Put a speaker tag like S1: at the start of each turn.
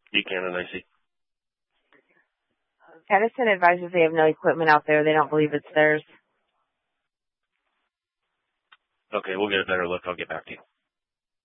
S1: Buchanan, I see.
S2: Edison advises they have no equipment out there. They don't believe it's theirs.
S1: Okay, we'll get a better look. I'll get back to you.